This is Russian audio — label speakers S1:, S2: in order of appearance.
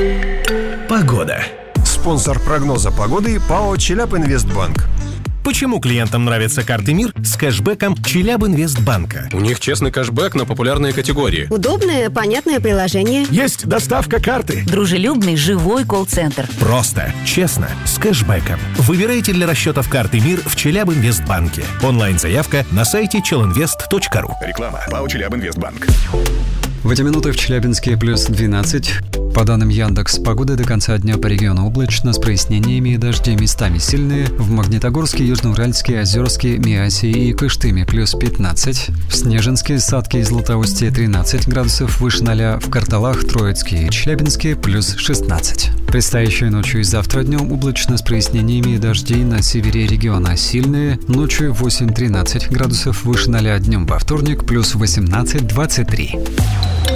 S1: Погода.
S2: Спонсор прогноза погоды ПАО «Челябинвестбанк».
S1: Почему клиентам нравятся карты МИР с кэшбэком Челябинвестбанка?
S3: У них честный кэшбэк на популярные категории.
S4: Удобное, понятное приложение.
S5: Есть доставка карты.
S6: Дружелюбный, живой колл-центр.
S1: Просто, честно, с кэшбэком. Выбирайте для расчетов карты МИР в Челябинвестбанке. Онлайн-заявка на сайте chelinvest.ru.
S5: Реклама. ПАО «Челябинвестбанк».
S7: В эти минуты в Челябинске плюс 12. По данным Яндекс.Погоды, до конца дня по региону облачно с прояснениями и дожди местами сильные. В Магнитогорске, Южноуральске, Озерске, Миасе и Кыштыме плюс 15. В Снежинске, Сатке и Златоусте 13 градусов выше 0. В Карталах, Троицке и Челябинске плюс 16. Предстоящей ночью и завтра днем облачно с прояснениями и дожди на севере региона сильные. Ночью 8-13 градусов выше 0, днем во вторник плюс 18-23.